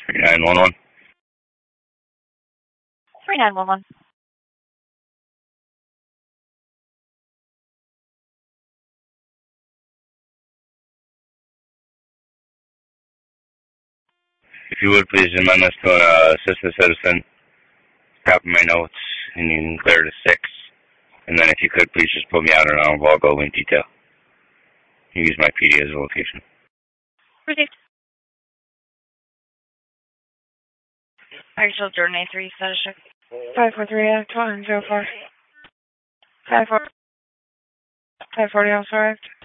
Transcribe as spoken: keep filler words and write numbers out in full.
three nine one one. three nine one one. If you would please amend this to uh, assist the citizen, copy my notes, and you can clear to six. And then if you could please just put me out on Volgo in detail. You use my P D as a location. Received. Actual journey three status check. Five four three eight one zero four. Five four. Five forty also arrived.